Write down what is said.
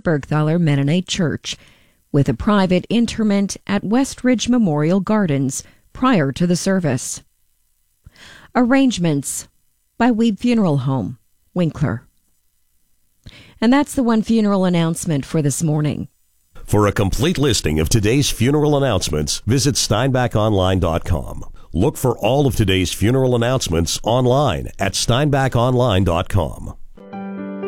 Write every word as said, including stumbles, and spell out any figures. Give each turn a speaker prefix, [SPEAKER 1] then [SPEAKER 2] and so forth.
[SPEAKER 1] Bergthaler Mennonite Church, with a private interment at Westridge Memorial Gardens prior to the service. Arrangements by Weeb Funeral Home, Winkler. And that's the one funeral announcement for this morning.
[SPEAKER 2] For a complete listing of today's funeral announcements, visit steinbach online dot com. Look for all of today's funeral announcements online at steinbach online dot com.